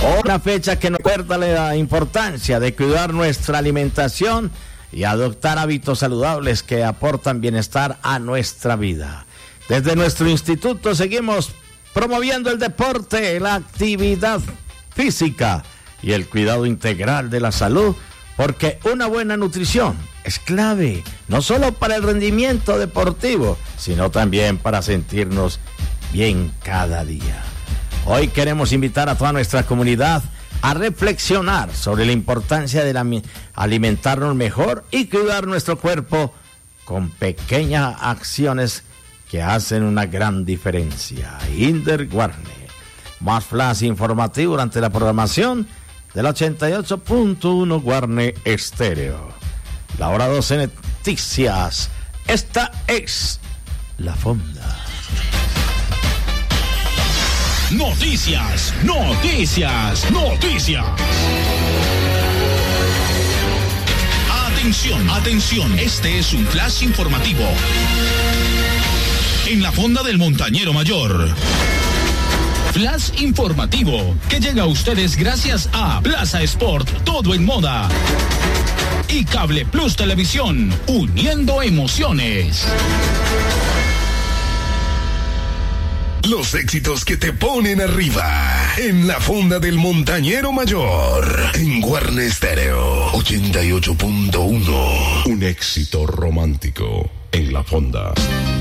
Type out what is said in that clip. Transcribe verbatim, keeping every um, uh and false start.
Una fecha que nos recuerda la importancia de cuidar nuestra alimentación y adoptar hábitos saludables que aportan bienestar a nuestra vida. Desde nuestro instituto seguimos promoviendo el deporte, la actividad física y el cuidado integral de la salud, porque una buena nutrición es clave, no solo para el rendimiento deportivo, sino también para sentirnos bien cada día. Hoy queremos invitar a toda nuestra comunidad a reflexionar sobre la importancia de la, alimentarnos mejor y cuidar nuestro cuerpo con pequeñas acciones que hacen una gran diferencia. Inder Guarne, más flash informativo durante la programación del ochenta y ocho punto uno Guarne Estéreo. La hora doce noticias. Esta es La Fonda. Noticias, noticias, noticias. Atención, atención, este es un flash informativo en la Fonda del Montañero Mayor. Flash informativo que llega a ustedes gracias a Plaza Sport, todo en moda, y Cable Plus Televisión, uniendo emociones. Los éxitos que te ponen arriba en la Fonda del Montañero Mayor en Guarne Estéreo ochenta y ocho punto uno. Un éxito romántico en la Fonda.